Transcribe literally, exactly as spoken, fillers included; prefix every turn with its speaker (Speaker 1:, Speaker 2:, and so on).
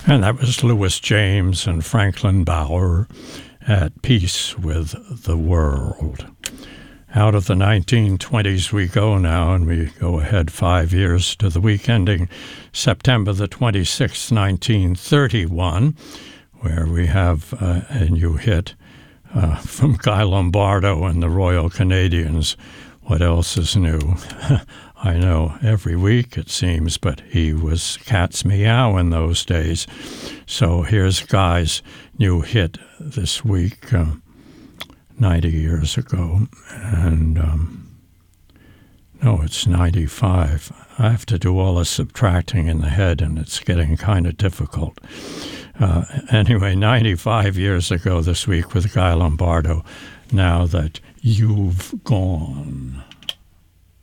Speaker 1: And that was Louis James and Franklin Bauer, At Peace with the World. Out of the nineteen twenties we go now, and we go ahead five years to the week ending September the twenty-sixth, nineteen thirty-one, where we have uh, a new hit uh, from Guy Lombardo and the Royal Canadians. What else is new? I know, every week it seems, but he was cat's meow in those days. So here's Guy's new hit this week, um, ninety years ago. And, um, no, it's ninety-five. I have to do all the subtracting in the head, and it's getting kind of difficult. Uh, anyway, ninety-five years ago this week with Guy Lombardo, Now That You've Gone.